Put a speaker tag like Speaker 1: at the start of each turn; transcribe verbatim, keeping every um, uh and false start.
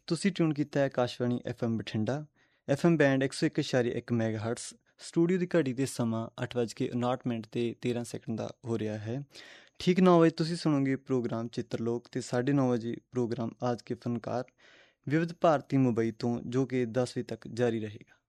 Speaker 1: ਤੁਸੀਂ ਟਿਊਨ ਕੀਤਾ ਹੈ Akashvani F M Bathinda. F M band ਇੱਕ ਸੌ ਇੱਕ ਇਸ਼ਾਰੇ ਇੱਕ ਮੈਗਾ ਹਰਟਸ। ਸਟੂਡੀਓ ਦੀ ਘੜੀ 'ਤੇ ਸਮਾਂ ਅੱਠ ਵੱਜ ਕੇ ਉਣਾਹਠ ਮਿੰਟ ਅਤੇ ਤੇਰ੍ਹਾਂ ਸੈਕਿੰਡ ਦਾ ਹੋ ਰਿਹਾ ਹੈ। ਠੀਕ ਨੌ ਵਜੇ ਤੁਸੀਂ ਸੁਣੋਗੇ ਪ੍ਰੋਗਰਾਮ ਚਿੱਤਰਲੋਕ ਅਤੇ ਸਾਢੇ ਨੌ ਵਜੇ ਪ੍ਰੋਗਰਾਮ ਆਜ ਕੇ ਫਨਕਾਰ ਵਿਵਧ ਭਾਰਤੀ ਮੁੰਬਈ ਤੋਂ, ਜੋ ਕਿ ਦਸ ਵਜੇ ਤੱਕ ਜਾਰੀ ਰਹੇਗਾ।